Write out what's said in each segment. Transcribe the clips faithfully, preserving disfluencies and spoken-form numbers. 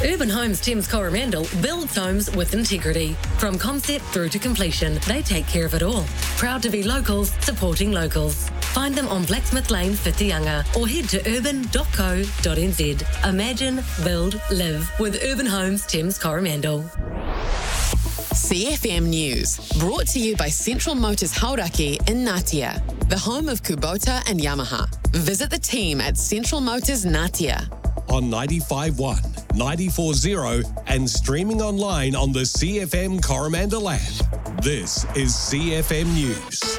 Urban Homes Thames Coromandel builds homes with integrity. From concept through to completion, they take care of it all. Proud to be locals, supporting locals. Find them on Blacksmith Lane, Whitianga, or head to urban dot co dot n z. Imagine, build, live with Urban Homes Thames Coromandel. C F M News, brought to you by Central Motors Hauraki in Ngatea, the home of Kubota and Yamaha. Visit the team at Central Motors Ngatea. On ninety-five point one, ninety-four point zero and streaming online on the C F M Coromandel app. This is C F M News.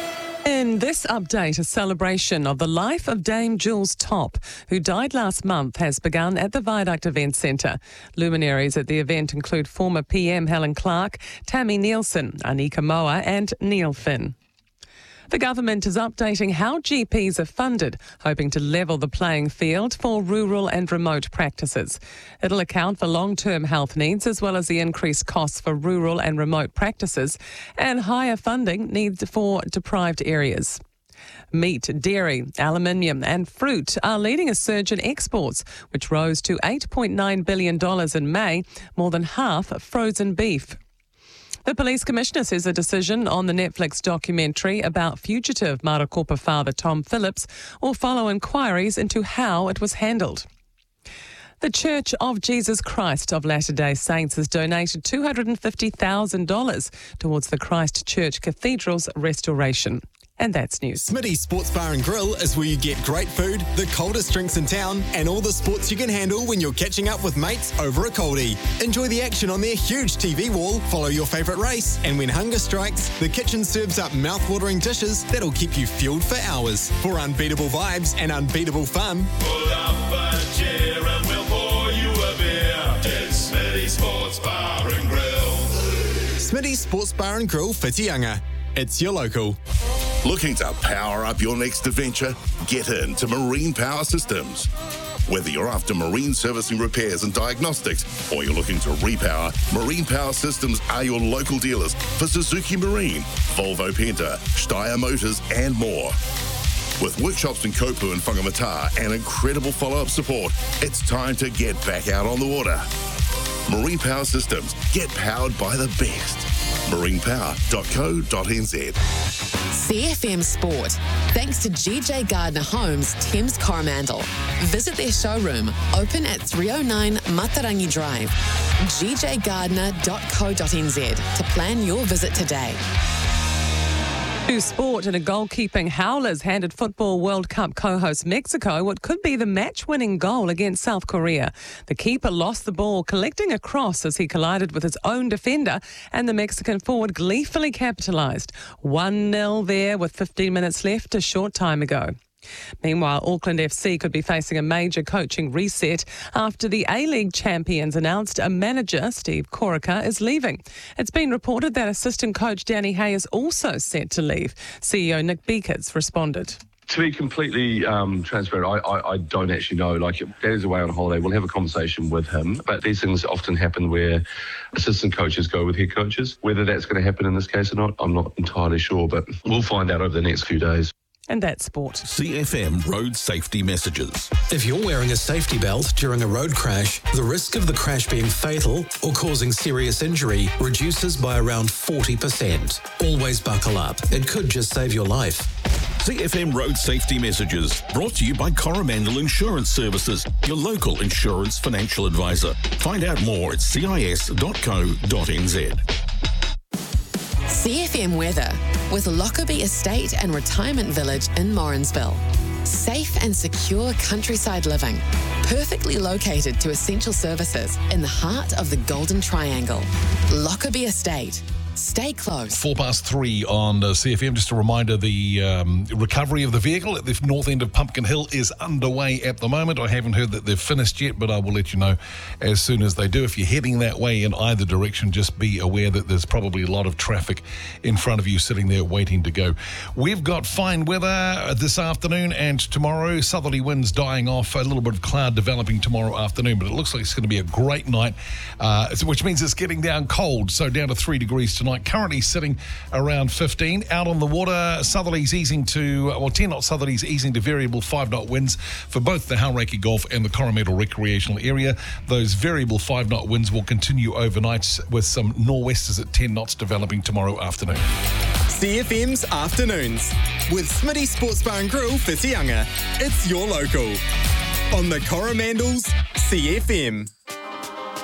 In this update, a celebration of the life of Dame Jules Topp, who died last month, has begun at the Viaduct Event Centre. Luminaries at the event include former P M Helen Clark, Tammy Nielsen, Anika Moa and Neil Finn. The government is updating how G Ps are funded, hoping to level the playing field for rural and remote practices. It'll account for long-term health needs as well as the increased costs for rural and remote practices and higher funding needs for deprived areas. Meat, dairy, aluminium and fruit are leading a surge in exports, which rose to eight point nine billion dollars in May, more than half frozen beef. The Police Commissioner says a decision on the Netflix documentary about fugitive Marakopa father Tom Phillips will follow inquiries into how it was handled. The Church of Jesus Christ of Latter-day Saints has donated two hundred fifty thousand dollars towards the Christ Church Cathedral's restoration. And that's news. Smitty's Sports Bar and Grill is where you get great food, the coldest drinks in town, and all the sports you can handle when you're catching up with mates over a coldie. Enjoy the action on their huge T V wall, follow your favourite race, and when hunger strikes, the kitchen serves up mouth-watering dishes that'll keep you fueled for hours. For unbeatable vibes and unbeatable fun, pull up a chair and we'll pour you a beer. It's Smitty's Sports Bar and Grill. Smitty's Sports Bar and Grill, Whitianga. It's your local. Looking to power up your next adventure? Get into Marine Power Systems. Whether you're after marine servicing repairs and diagnostics or you're looking to repower, Marine Power Systems are your local dealers for Suzuki Marine, Volvo Penta, Steyr Motors and more. With workshops in Kopu and Whangamata and incredible follow-up support, it's time to get back out on the water. Marine Power Systems. Get powered by the best. marine power dot co dot n z. C F M Sport, thanks to G J Gardner Homes, Thames Coromandel. Visit their showroom, open at three oh nine Matarangi Drive. g j gardner dot co dot n z to plan your visit today. To sport, and a goalkeeping howlers handed Football World Cup co-host Mexico what could be the match-winning goal against South Korea. The keeper lost the ball, collecting a cross as he collided with his own defender, and the Mexican forward gleefully capitalised. one nil there with fifteen minutes left a short time ago. Meanwhile, Auckland F C could be facing a major coaching reset after the A-League champions announced a manager, Steve Corica, is leaving. It's been reported that assistant coach Danny Hay is also set to leave. C E O Nick Beekers responded. To be completely um, transparent, I, I, I don't actually know. Like, Danny's away on holiday. We'll have a conversation with him. But these things often happen where assistant coaches go with head coaches. Whether that's going to happen in this case or not, I'm not entirely sure. But we'll find out over the next few days. And that's sport. C F M road safety messages. If you're wearing a safety belt during a road crash, the risk of the crash being fatal or causing serious injury reduces by around forty percent. Always buckle up. It could just save your life. C F M road safety messages brought to you by Coromandel Insurance Services, your local insurance financial advisor. Find out more at c i s dot co dot n z. C F M weather with Lockerbie Estate and Retirement Village in Morrinsville. Safe and secure countryside living, perfectly located to essential services in the heart of the Golden Triangle. Lockerbie Estate. Stay close. Four past three on uh, C F M. Just a reminder, the um, recovery of the vehicle at the north end of Pumpkin Hill is underway at the moment. I haven't heard that they've finished yet, but I will let you know as soon as they do. If you're heading that way in either direction, just be aware that there's probably a lot of traffic in front of you sitting there waiting to go. We've got fine weather this afternoon and tomorrow. Southerly winds dying off, a little bit of cloud developing tomorrow afternoon, but it looks like it's going to be a great night, uh, which means it's getting down cold, so down to three degrees tonight. overnight, currently sitting around fifteen. Out on the water, southerlies easing to, well, ten knot southerlies easing to variable five knot winds for both the Hauraki Golf and the Coromandel recreational area. Those variable five knot winds will continue overnight with some nor'westers at ten knots developing tomorrow afternoon. C F M's Afternoons with Smitty Sports Bar and Grill, Whitianga. It's your local on the Coromandel's C F M.